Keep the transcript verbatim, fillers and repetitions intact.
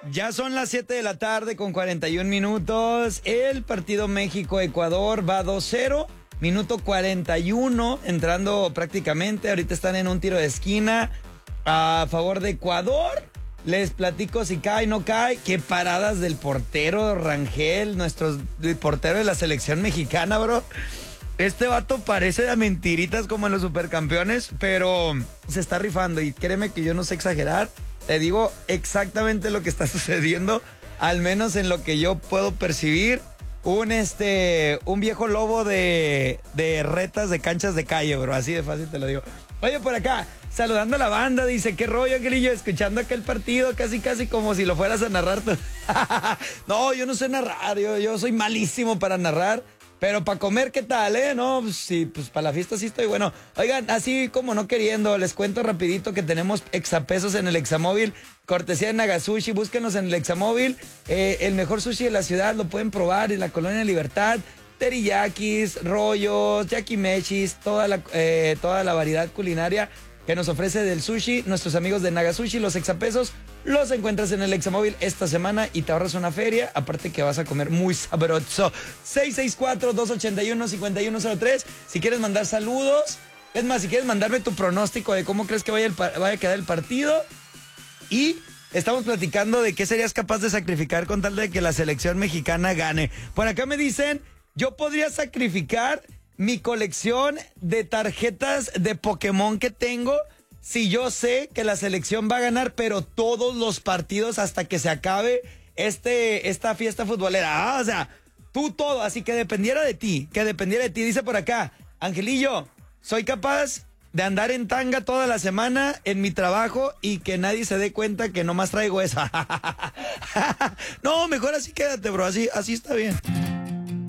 Ya son las siete de la tarde con cuarenta y un minutos. El partido México-Ecuador va dos cero. Minuto cuarenta y uno, entrando prácticamente. Ahorita están en un tiro de esquina a favor de Ecuador. Les platico si cae, no cae. Qué paradas del portero Rangel, nuestro el portero de la selección mexicana, bro. Este vato parece de mentiritas como en los supercampeones, pero se está rifando. Y créeme que yo no sé exagerar. Te digo exactamente lo que está sucediendo, al menos en lo que yo puedo percibir. Un este un viejo lobo de, de retas de canchas de calle, bro. Así de fácil te lo digo. Oye, por acá, saludando a la banda, dice, qué rollo, Angelillo, escuchando aquel partido, casi casi como si lo fueras a narrar tú. No, yo no sé narrar, yo, yo soy malísimo para narrar. Pero para comer, ¿qué tal, eh? No, pues sí, pues para la fiesta sí estoy bueno. Oigan, así como no queriendo, les cuento rapidito que tenemos exapesos en el Examóvil, cortesía de Nagasushi. Búsquenos en el Examóvil, eh, el mejor sushi de la ciudad, lo pueden probar en la Colonia Libertad. Teriyakis, rollos, yakimechis, toda la, eh, toda la variedad culinaria que nos ofrece del sushi. Nuestros amigos de Nagasushi, los exapesos, los encuentras en el Examóvil esta semana y te ahorras una feria, aparte que vas a comer muy sabroso. seis seis cuatro, dos ocho uno, cinco uno cero tres, si quieres mandar saludos, es más, si quieres mandarme tu pronóstico de cómo crees que vaya, el, vaya a quedar el partido. Y estamos platicando de qué serías capaz de sacrificar con tal de que la selección mexicana gane. Por acá me dicen, yo podría sacrificar mi colección de tarjetas de Pokémon que tengo si yo sé que la selección va a ganar, pero todos los partidos hasta que se acabe este, esta fiesta futbolera. Ah, o sea, tú todo, así que dependiera de ti, que dependiera de ti. Dice por acá, Angelillo, soy capaz de andar en tanga toda la semana en mi trabajo y que nadie se dé cuenta que nomás traigo eso. No, mejor así quédate, bro, así, así está bien.